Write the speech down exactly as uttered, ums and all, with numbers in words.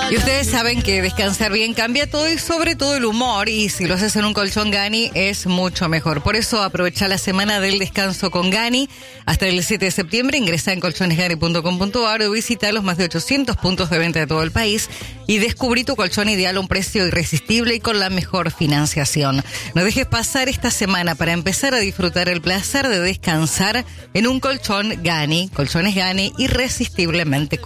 Y ustedes saben que descansar bien cambia todo y sobre todo el humor, y si lo haces en un colchón Gani es mucho mejor. Por eso aprovecha la semana del descanso con Gani. Hasta el siete de septiembre ingresa en colchones gani punto com punto a r o visita los más de ochocientos puntos de venta de todo el país y descubrí tu colchón ideal a un precio irresistible y con la mejor financiación. No dejes pasar esta semana para empezar a disfrutar el placer de descansar en un colchón Gani. Colchones Gani, irresistiblemente